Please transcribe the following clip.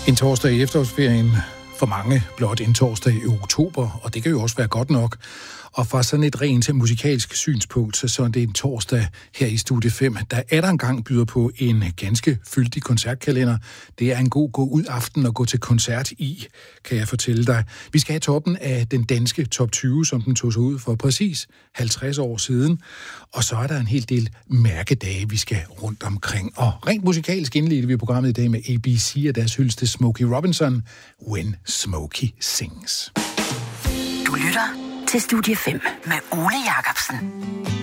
En torsdag i efterårsferien, for mange blot en torsdag i oktober, og det kan jo også være godt nok. Og fra sådan et rent musikalsk synspunkt, så er det en torsdag her i Studie 5, der engang byder på en ganske fyldig koncertkalender. Det er en god gå-ud-aften at gå til koncert i, kan jeg fortælle dig. Vi skal have toppen af den danske top 20, som den tog sig ud for præcis 50 år siden. Og så er der en hel del mærkedage, vi skal rundt omkring. Og rent musikalsk indledte vi programmet i dag med ABC og deres hyldest til Smokey Robinson, When Smokey Sings. Du lytter til Studie 5 med Ole Jacobsen.